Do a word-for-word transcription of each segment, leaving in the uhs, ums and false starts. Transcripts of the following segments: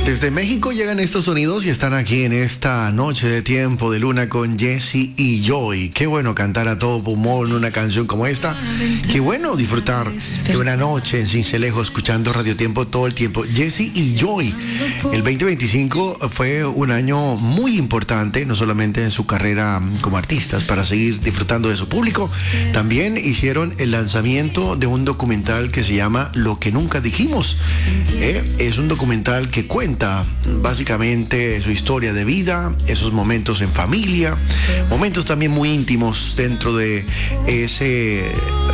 Desde México llegan estos sonidos y están aquí en esta noche de Tiempo de Luna con Jesse y Joy. Qué bueno cantar a todo pulmón una canción como esta. Qué bueno disfrutar de una noche en Sincelejo escuchando Radio Tiempo todo el tiempo. Jesse y Joy. El veinte veinticinco fue un año muy importante, no solamente en su carrera como artistas, para seguir disfrutando de su público. También hicieron el lanzamiento de un documental que se llama Lo que nunca dijimos. Eh, es un documental que cuenta básicamente su historia de vida, esos momentos en familia, momentos también muy íntimos dentro de ese,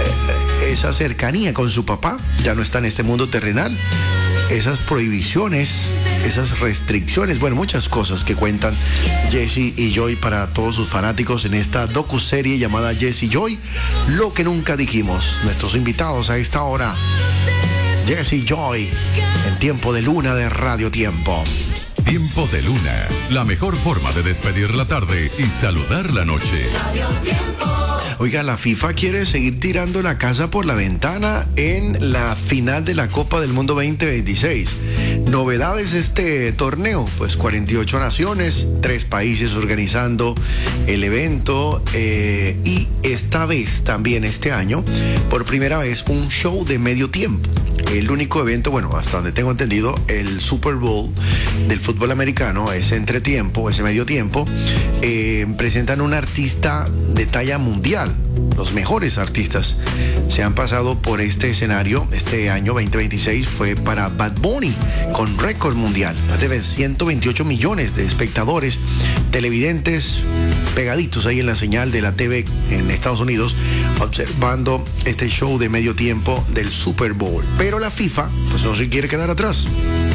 esa cercanía con su papá. Ya no está en este mundo terrenal, esas prohibiciones, esas restricciones, bueno, muchas cosas que cuentan Jesse y Joy para todos sus fanáticos en esta docuserie llamada Jesse y Joy, Lo que nunca dijimos. Nuestros invitados a esta hora, Jesse y Joy, en Tiempo de Luna de Radio Tiempo. Tiempo de Luna, la mejor forma de despedir la tarde y saludar la noche. Radio Tiempo. Oiga, la FIFA quiere seguir tirando la casa por la ventana en la final de la Copa del Mundo veinte veintiséis. Novedades este torneo, pues cuarenta y ocho naciones, tres países organizando el evento eh, y esta vez también este año, por primera vez, un show de medio tiempo. El único evento, bueno, hasta donde tengo entendido, el Super Bowl del fútbol americano, ese entretiempo, ese medio tiempo, eh, presentan un artista de talla mundial. Los mejores artistas se han pasado por este escenario. Este año veinte veintiséis fue para Bad Bunny, con récord mundial. Más de ciento veintiocho millones de espectadores, televidentes pegaditos ahí en la señal de la T V en Estados Unidos, observando este show de medio tiempo del Super Bowl. Pero la FIFA, pues no se quiere quedar atrás.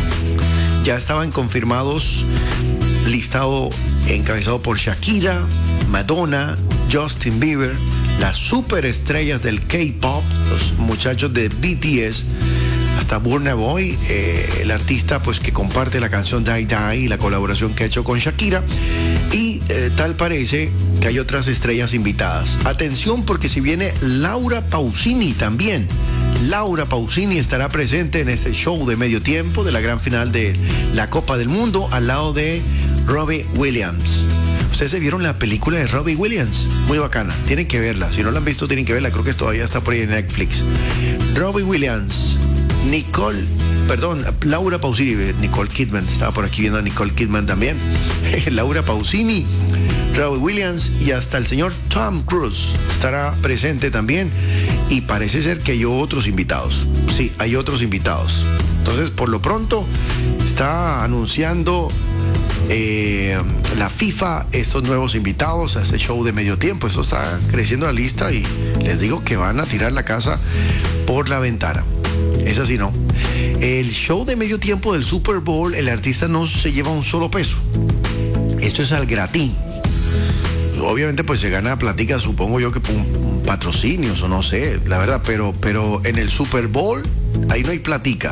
Ya estaban confirmados, listado encabezado por Shakira, Madonna, Justin Bieber, las superestrellas del K-pop, los muchachos de B T S, hasta Burna Boy, eh, el artista pues que comparte la canción Die Die y la colaboración que ha hecho con Shakira. Y eh, tal parece que hay otras estrellas invitadas. Atención, porque si viene Laura Pausini también. Laura Pausini estará presente en este show de medio tiempo de la gran final de la Copa del Mundo al lado de Robbie Williams. Ustedes se vieron la película de Robbie Williams, muy bacana, tienen que verla, si no la han visto tienen que verla, creo que todavía está por ahí en Netflix. Robbie Williams, Nicole, perdón, Laura Pausini, Nicole Kidman, estaba por aquí viendo a Nicole Kidman también, Laura Pausini, Robbie Williams y hasta el señor Tom Cruise estará presente también, y parece ser que hay otros invitados, sí, hay otros invitados. Entonces, por lo pronto, está anunciando Eh, la FIFA estos nuevos invitados a este show de medio tiempo. Eso está creciendo la lista y les digo que van a tirar la casa por la ventana. Es así, ¿no? El show de medio tiempo del Super Bowl, el artista no se lleva un solo peso. Esto es al gratín. Obviamente pues se gana platica, supongo yo que por un, un patrocinios o no sé, la verdad, pero, pero en el Super Bowl ahí no hay platica.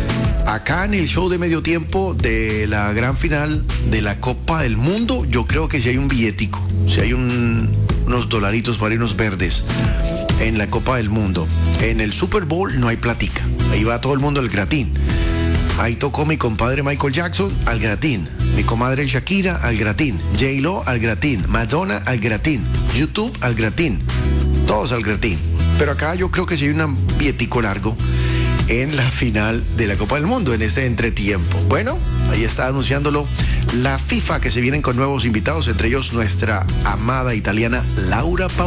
Acá en el show de medio tiempo de la gran final de la Copa del Mundo, yo creo que si hay un billetico, si hay un, unos dolaritos para unos verdes en la Copa del Mundo. En el Super Bowl no hay platica, ahí va todo el mundo al gratín. Ahí tocó mi compadre Michael Jackson al gratín, mi comadre Shakira al gratín, J-Lo al gratín, Madonna al gratín, YouTube al gratín, todos al gratín. Pero acá yo creo que si hay un billetico largo en la final de la Copa del Mundo, en este entretiempo. Bueno, ahí está anunciándolo la FIFA, que se vienen con nuevos invitados, entre ellos nuestra amada italiana Laura Pausini.